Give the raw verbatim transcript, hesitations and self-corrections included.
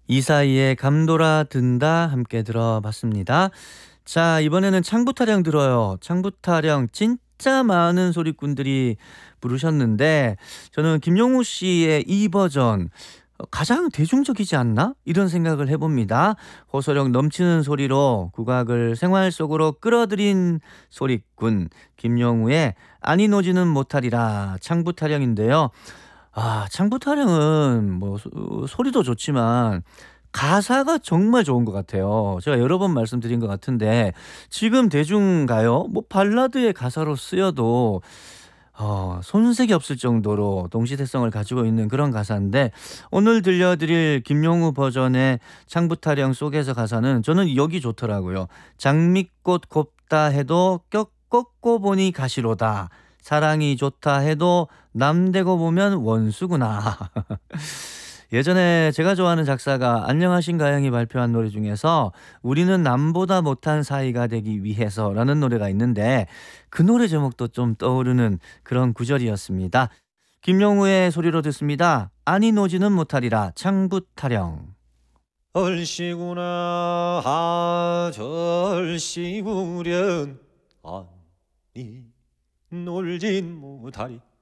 이사이의 감돌아 든다 함께 들어봤습니다. 자, 이번에는 창부타령 들어요. 창부타령 진짜 많은 소리꾼들이 부르셨는데 저는 김용우 씨의 이 버전 어 가장 대중적이지 않나? 이런 생각을 해 봅니다. 호소력 넘치는 소리로 국악을 생활 속으로 끌어들인 소리꾼 김용우의 아니 노지는 못하리라 창부타령인데요. 아, 창부타령은 뭐 소 소리도 좋지만 가사가 정말 좋은 것 같아요. 제가 여러 번 말씀드린 것 같은데 지금 대중가요 뭐 발라드의 가사로 쓰여도 어 손색이 없을 정도로 동시대성을 가지고 있는 그런 가사인데 오늘 들려드릴 김용우 버전의 창부타령 속에서 가사는 저는 여기 좋더라고요. "장미꽃 곱다 해도 껴 꺾고 보니 가시로다. 사랑이 좋다 해도 남 대고 보면 원수구나." 예전에 제가 좋아하는 작사가 안녕하신가 형이 발표한 노래 중에서 "우리는 남보다 못한 사이가 되기 위해서"라는 노래가 있는데 그 노래 제목도 좀 떠오르는 그런 구절이었습니다. 김용우의 소리로 듣습니다. 아니 노지는 못하리라 창부타령. 얼씨구나 아 절씨구련 아니 놀진 못하리